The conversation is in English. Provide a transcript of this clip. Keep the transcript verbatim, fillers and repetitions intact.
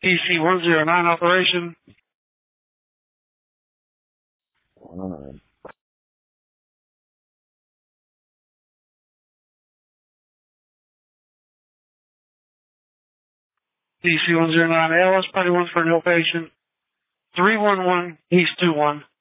D C one zero nine operation. Alright. D C one zero nine A L S, party one for no patient. three one one East two one.